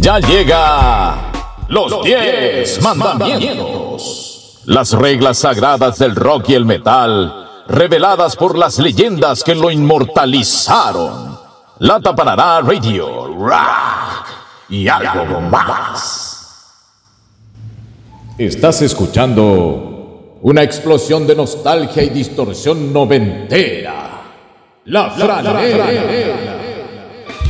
Ya llega los 10 mandamientos. Las reglas sagradas del rock y el metal, reveladas por las leyendas que lo inmortalizaron. La Taparara Radio, rock y algo más. Estás escuchando una explosión de nostalgia y distorsión noventera. La Franela.